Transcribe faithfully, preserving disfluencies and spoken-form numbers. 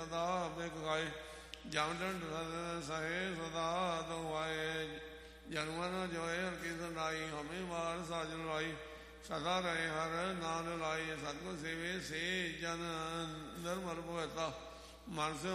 ਸਦਾ ਬਿਕ ਗਾਏ। ਜਮ ਡੰਡ ਸਹੇ ਸਦਾ ਦੁਆਏ। ਜਨਮਨ ਜੋਏ ਹਰ ਕੀ ਸੰਦਾਈ ਹਮੇ ਮਾਰ ਸਾਜਨ ਲਾਈ। ਸਦਾ ਰਹੇ ਹਰ ਨਾਮ ਲਾਈ। ਸਤਿਗੁਰ ਸੇਵੇ ਸੇ ਜਨ ਨਿਰਮਲ ਭਗਤਾ। ਮਨ ਸੇ